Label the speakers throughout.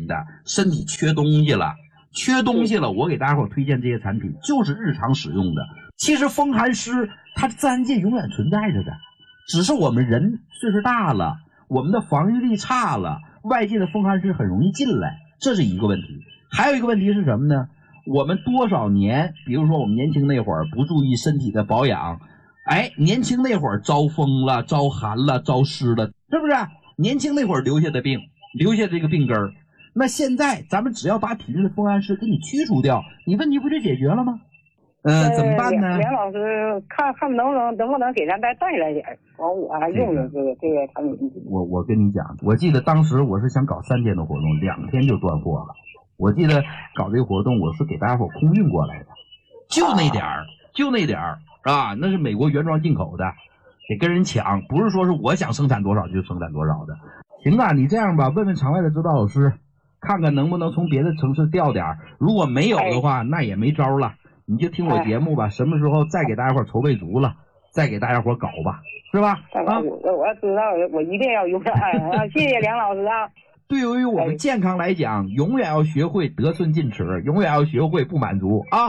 Speaker 1: 型的，身体缺东西了，我给大家伙推荐这些产品就是日常使用的。其实风寒湿它自然界永远存在着的，只是我们人岁数大了，我们的防御力差了，外界的风寒湿很容易进来，这是一个问题。还有一个问题是什么呢？我们多少年，比如说我们年轻那会儿不注意身体的保养，年轻那会儿招风了，招寒了，招湿了，是不是？年轻那会儿留下的病，留下这个病根儿。那现在咱们只要把体内的风寒湿给你驱除掉，你问题不就解决了吗？怎么办呢？
Speaker 2: 梁老师看能不能给咱再带来点，完我还用用这个产品。
Speaker 1: 我跟你讲，我记得当时我是想搞3天的活动，2天就断货了。我记得搞这个活动，我是给大家伙空运过来的，就那点儿啊，那是美国原装进口的，得跟人抢，不是说是我想生产多少就生产多少的。行啊，你这样吧，问问场外的指导老师，看看能不能从别的城市调点，如果没有的话，那也没招了。你就听我节目吧，什么时候再给大家伙筹备足了，再给大家伙搞吧，是吧？
Speaker 2: 我知道，我一定要用上。谢谢梁老师啊。
Speaker 1: 对于我们健康来讲，永远要学会得寸进尺，永远要学会不满足啊。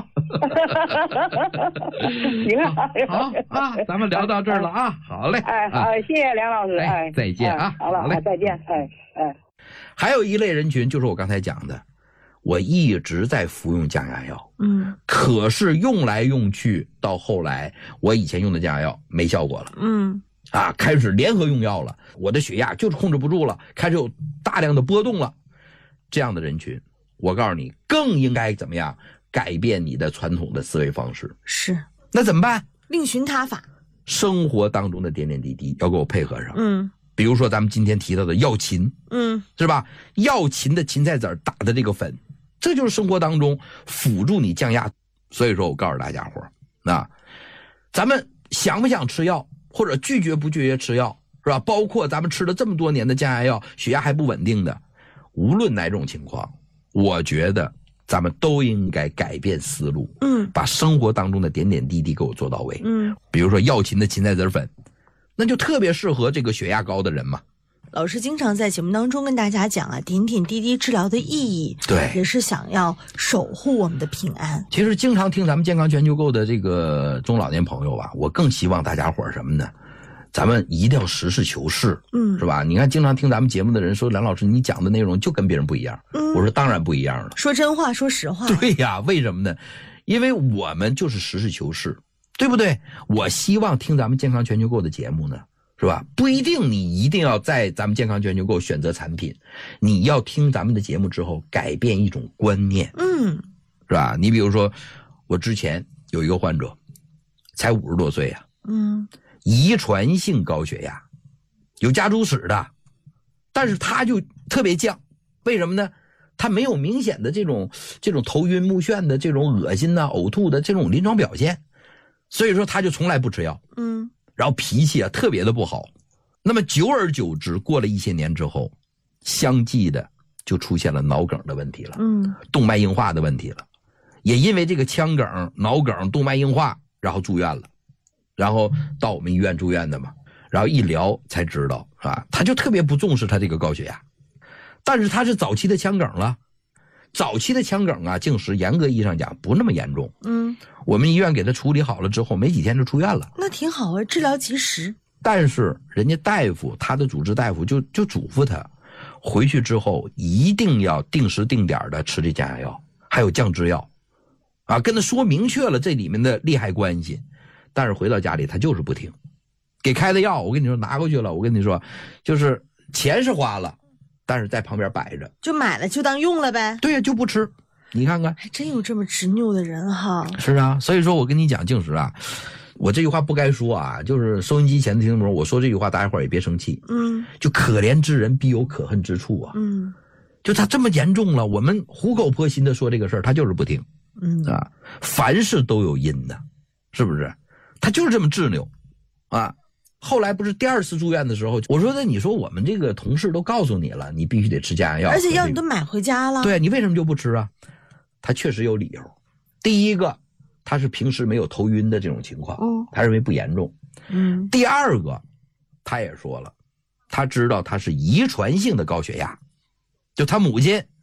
Speaker 2: 行
Speaker 1: 好啊，咱们聊到这儿了啊，好嘞。
Speaker 2: 好，谢谢梁老师。
Speaker 1: 再见啊。
Speaker 2: 好了，再见。
Speaker 1: 还有一类人群就是我刚才讲的。我一直在服用降压药，可是用来用去到后来，我以前用的降压药没效果了，开始联合用药了，我的血压就是控制不住了，开始有大量的波动了。这样的人群，我告诉你，更应该怎么样改变你的传统的思维方式。
Speaker 3: 是，
Speaker 1: 那怎么办？
Speaker 3: 另寻他法。
Speaker 1: 生活当中的点点滴滴要给我配合上。比如说咱们今天提到的药芹，是吧？药芹的芹菜籽打的这个粉。这就是生活当中辅助你降压。所以说我告诉大家伙，咱们想不想吃药，或者拒绝不拒绝吃药，是吧？包括咱们吃了这么多年的降压药，血压还不稳定的，无论哪种情况，我觉得咱们都应该改变思路，把生活当中的点点滴滴给我做到位。比如说药芹的芹菜籽粉，那就特别适合这个血压高的人嘛。
Speaker 3: 老师经常在节目当中跟大家讲点点滴滴治疗的意义，
Speaker 1: 对，
Speaker 3: 也是想要守护我们的平安。
Speaker 1: 其实经常听咱们健康全球购的这个中老年朋友吧，我更希望大家伙什么呢？咱们一定要实事求是，是吧？你看经常听咱们节目的人说，梁老师你讲的内容就跟别人不一样，我说当然不一样了，
Speaker 3: 说真话说实话。
Speaker 1: 对呀，为什么呢？因为我们就是实事求是，对不对？我希望听咱们健康全球购的节目呢，是吧？不一定你一定要在咱们健康全球购选择产品，你要听咱们的节目之后改变一种观念，是吧？你比如说我之前有一个患者才50多岁啊，遗传性高血压，有家族史的，但是他就特别犟，为什么呢？他没有明显的这种头晕目眩的这种恶心呕吐的这种临床表现，所以说他就从来不吃药，然后脾气特别的不好。那么久而久之，过了一些年之后，相继的就出现了脑梗的问题了，动脉硬化的问题了，也因为这个腔梗、脑梗、动脉硬化，然后住院了，然后到我们医院住院的嘛，然后一聊才知道他就特别不重视他这个高血压，但是他是早期的腔梗了。早期的腔梗净实严格意义上讲不那么严重，我们医院给他处理好了之后，没几天就出院了。
Speaker 3: 那挺好啊，治疗及时。
Speaker 1: 但是人家大夫，他的主治大夫就嘱咐他，回去之后一定要定时定点的吃这降压药，还有降脂药，跟他说明确了这里面的利害关系。但是回到家里他就是不听，给开的药我跟你说拿过去了，我跟你说就是钱是花了，但是在旁边摆着，
Speaker 3: 就买了就当用了呗。
Speaker 1: 对呀，就不吃。你看看，
Speaker 3: 还真有这么执拗的人哈。
Speaker 1: 是啊，所以说我跟你讲，静时我这句话不该说就是收音机前的听众朋友，我说这句话大家伙也别生气。就可怜之人必有可恨之处就他这么严重了，我们苦口婆心的说这个事儿，他就是不听。凡事都有因的，是不是？他就是这么执拗后来不是第2次住院的时候，我说你说我们这个同事都告诉你了，你必须得吃降压药，
Speaker 3: 而且药你都买回家了。
Speaker 1: 对，你为什么就不吃啊？他确实有理由。第一个，他是平时没有头晕的这种情况，他认为不严重。第二个，他也说了，他知道他是遗传性的高血压，就他母亲